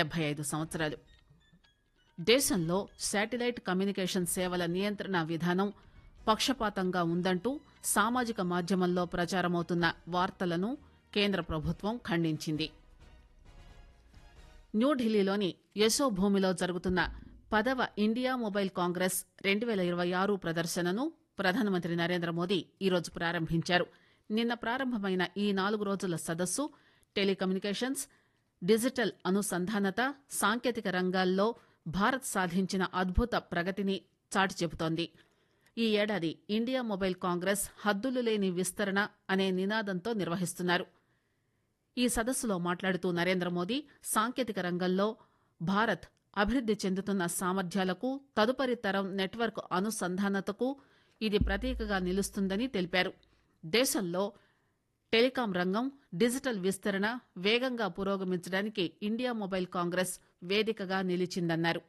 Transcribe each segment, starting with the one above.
75 సంవత్సరాలు. దేశంలో satellite communication సేవల నియంత్రణ విధానం పక్షపాతంగా ఉందంటూ సామాజిక మాధ్యమంలో ప్రచారమవుతున్న వార్తలను కేంద్ర ప్రభుత్వం ఖండించింది. న్యూఢిల్లీలోని యశోభూమిలో జరుగుతున్న 10వ ఇండియా మొబైల్ కాంగ్రెస్ 2026 ప్రదర్శనను ప్రధానమంత్రి నరేంద్ర మోదీ ఈరోజు ప్రారంభించారు. నిన్న ప్రారంభమైన ఈ 4 రోజుల సదస్సు టెలికమ్యూనికేషన్స్, డిజిటల్ అనుసంధానత, సాంకేతిక రంగాల్లో భారత్ సాధించిన అద్భుత ప్రగతిని చాటి చెబుతోంది. ఈ ఏడాది ఇండియా మొబైల్ కాంగ్రెస్ హద్దులు లేని విస్తరణ అనే నినాదంతో నిర్వహిస్తున్నారు. ఈ సదస్సులో మాట్లాడుతూ నరేంద్ర మోదీ సాంకేతిక రంగంలో భారత్ అభివృద్ది చెందుతున్న సామర్థ్యాలకు, తదుపరి తరం నెట్వర్క్ అనుసంధానతకు ఇది ప్రతీకగా నిలుస్తుందని తెలిపారు. దేశంలో టెలికాం రంగం, డిజిటల్ విస్తరణ వేగంగా పురోగమించడానికి ఇండియా మొబైల్ కాంగ్రెస్ వేదికగా నిలిచిందన్నారు.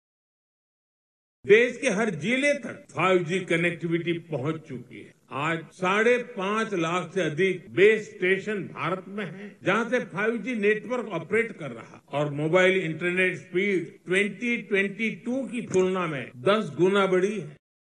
देश के हर जिले तक 5G कनेक्टिविटी पहुंच चुकी है. आज 5.5 लाख से अधिक बेस स्टेशन भारत में हैं, जहां से 5G नेटवर्क ऑपरेट कर रहा और मोबाइल इंटरनेट स्पीड 2022 की तुलना में 10 गुना बढ़ी है.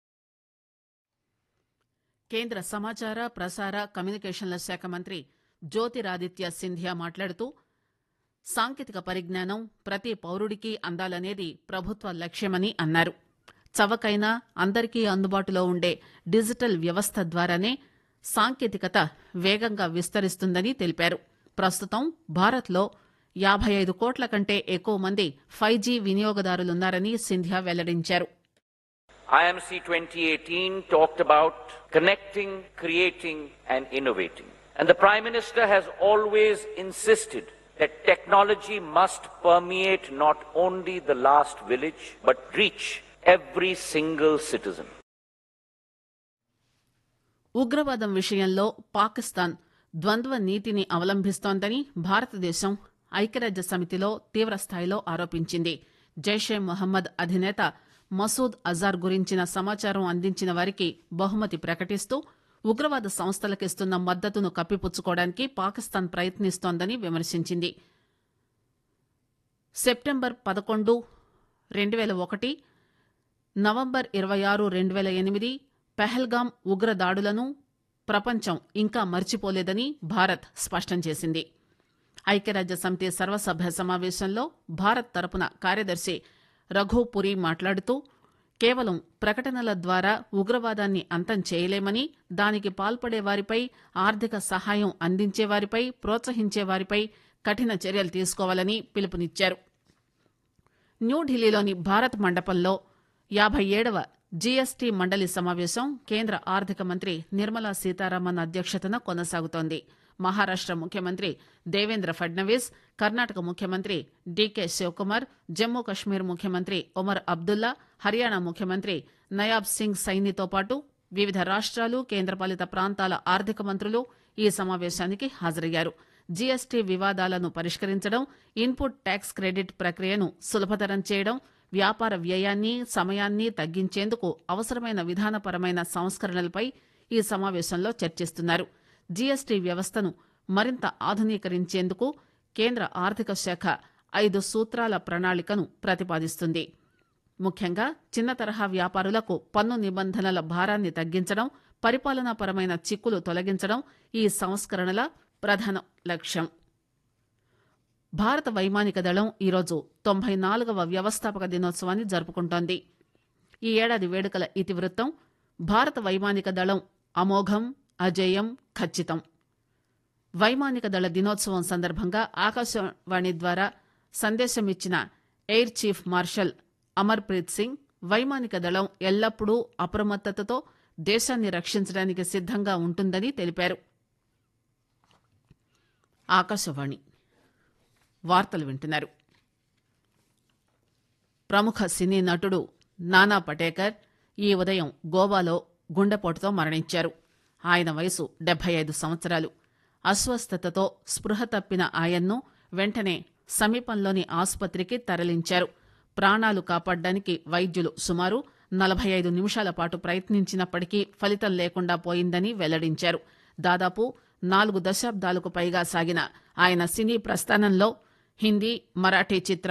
కేంద్ర సమాచార ప్రసార కమ్యూనికేషన్ల శాఖ మంత్రి జ్యోతిరాదిత్య సింధియా మాట్లాడుతూ సాంకేతిక పరిజ్ఞానం ప్రతి పౌరుడికి అందాలనేది ప్రభుత్వ లక్ష్యమని అన్నారు. చవకైన, అందరికీ అందుబాటులో ఉండే డిజిటల్ వ్యవస్థ ద్వారానే సాంకేతికత వేగంగా విస్తరిస్తుందని తెలిపారు. ప్రస్తుతం భారత్లో 55 కోట్ల కంటే ఎక్కువ మంది 5G వినియోగదారులున్నారని సింధియా వెల్లడించారు. IMC 2018 talked about connecting, creating and innovating. And the Prime Minister has always insisted that technology must permeate not only the last village, but reach every single citizen. ఉగ్రవాదం విషయంలో పాకిస్తాన్ ద్వంద్వ నీతిని అవలంబిస్తోందని భారతదేశం ఐక్యరాజ్య సమితిలో తీవ్రస్థాయిలో ఆరోపించింది. జైషే మొహమ్మద్ అధినేత మసూద్ అజార్ గురించిన సమాచారం అందించిన వారికి బహుమతి ప్రకటిస్తూ ఉగ్రవాద సంస్థలకిస్తున్న మద్దతును కప్పిపుచ్చుకోవడానికి పాకిస్తాన్ ప్రయత్నిస్తోందని విమర్శించింది. సెప్టెంబర్ 11, 2001, నవంబర్ 26, 2008 పెహల్గాం ఉగ్రదాడులను ప్రపంచం ఇంకా మర్చిపోలేదని భారత్ స్పష్టం చేసింది. ఐక్యరాజ్య సమితి సర్వసభ్య సమావేశంలో భారత్ తరపున కార్యదర్శి రఘుపురి మాట్లాడుతూ కేవలం ప్రకటనల ద్వారా ఉగ్రవాదాన్ని అంతం చేయలేమని, దానికి పాల్పడే వారిపై, ఆర్థిక సహాయం అందించేవారిపై, ప్రోత్సహించేవారిపై కఠిన చర్యలు తీసుకోవాలని పిలుపునిచ్చారు. న్యూఢిల్లీలోని భారత్ మండపంలో 57వ జీఎస్టీ మండలి సమావేశం కేంద్ర ఆర్థిక మంత్రి నిర్మలా సీతారామన్ అధ్యక్షతన కొనసాగుతోంది. మహారాష్ట ముఖ్యమంత్రి దేవేంద్ర ఫడ్నవీస్, కర్ణాటక ముఖ్యమంత్రి డీకే శివకుమార్, జమ్మూ కశ్మీర్ ముఖ్యమంత్రి ఒమర్ అబ్దుల్లా, హర్యానా ముఖ్యమంత్రి నయాబ్ సింగ్ సైనితో పాటు వివిధ రాష్ట్రాలు, కేంద్రపాలిత ప్రాంతాల ఆర్థిక మంత్రులు ఈ సమావేశానికి హాజరయ్యారు. జీఎస్టీ వివాదాలను పరిష్కరించడం, ఇన్పుట్ ట్యాక్స్ క్రెడిట్ ప్రక్రియను సులభతరం చేయడం, వ్యాపార వ్యయాన్ని, సమయాన్ని తగ్గించేందుకు అవసరమైన విధానపరమైన సంస్కరణలపై ఈ సమావేశంలో చర్చిస్తున్నారు. జీఎస్టీ వ్యవస్థను మరింత ఆధునీకరించేందుకు కేంద్ర ఆర్థిక శాఖ 5 సూత్రాల ప్రణాళికను ప్రతిపాదిస్తుంది. ముఖ్యంగా చిన్న తరహా వ్యాపారులకు పన్ను నిబంధనల భారాన్ని తగ్గించడం, పరిపాలనాపరమైన చిక్కులు తొలగించడం ఈ సంస్కరణల ప్రధాన లక్ష్యం. భారత వైమానిక దళం ఈరోజు 94వ వ్యవస్థాపక దినోత్సవాన్ని జరుపుకుంటోంది. ఈ ఏడాది వేడుకల ఇతివృత్తం భారత వైమానిక దళం అమోఘం, అజేయం, ఖచ్చితం. వైమానిక దళ దినోత్సవం సందర్భంగా ఆకాశవాణి ద్వారా సందేశమిచ్చిన air chief marshal Amar Preet Singh, వైమానిక దళం ఎల్లప్పుడూ అప్రమత్తతతో దేశాన్ని రక్షించడానికి సిద్దంగా ఉంటుందని తెలిపారు. ఆకాశవాణి వార్తలు వింటున్నారు. ప్రముఖ సినీ నటుడు నానా పటేకర్ ఈ ఉదయం గోవాలో గుండెపోటుతో మరణించారు. ఆయన వయసు 75 సంవత్సరాలు. అస్వస్థతతో స్పృహ తప్పిన ఆయన్ను వెంటనే సమీపంలోని ఆసుపత్రికి తరలించారు. ప్రాణాలు కాపాడడానికి వైద్యులు సుమారు 45 నిమిషాల పాటు ప్రయత్నించినప్పటికీ ఫలితం లేకుండా పోయిందని వెల్లడించారు. దాదాపు 4 దశాబ్దాలకు పైగా సాగిన ఆయన సినీ ప్రస్థానంలో హిందీ, మరాఠీ చిత్రాలు